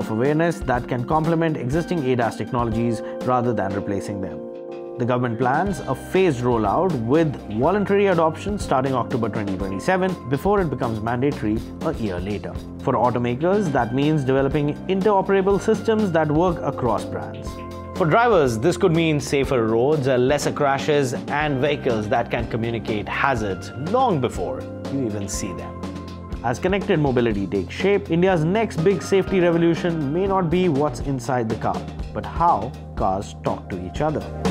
of awareness that can complement existing ADAS technologies rather than replacing them. The government plans a phased rollout with voluntary adoption starting October 2027 before it becomes mandatory a year later. For automakers, that means developing interoperable systems that work across brands. For drivers, this could mean safer roads, lesser crashes, and vehicles that can communicate hazards long before you even see them. As connected mobility takes shape, India's next big safety revolution may not be what's inside the car, but how cars talk to each other.